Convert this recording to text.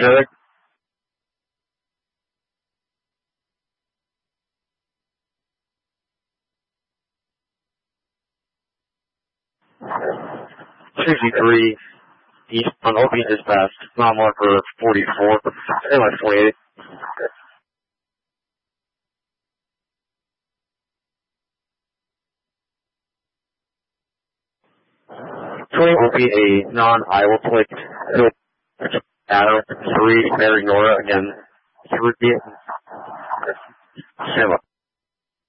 Zurich. $63 east on OP dispatch, mile marker 44, airline 48. 20 will be a non-Iowa plate. Arrow 3, Mary Nora again. 3, Stand by.